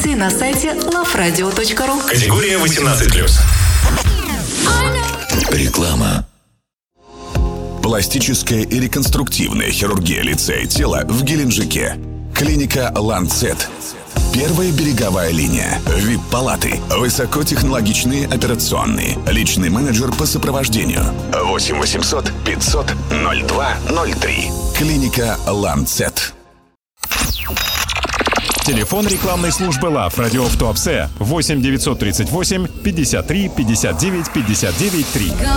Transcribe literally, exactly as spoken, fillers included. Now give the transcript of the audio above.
инструкции на сайте лав радио точка ру. Категория восемнадцать плюс. Реклама. Пластическая и реконструктивная хирургия лица и тела в Геленджике. Клиника «Ланцет». Первая береговая линия. ви ай пи-палаты. Высокотехнологичные операционные. Личный менеджер по сопровождению. восемь восемьсот пятьсот ноль два ноль три. Клиника «Ланцет». Телефон рекламной службы Лав Радио в Туапсе восемь девятьсот тридцать восемь пятьдесят три пятьдесят девять пятьдесят девять три.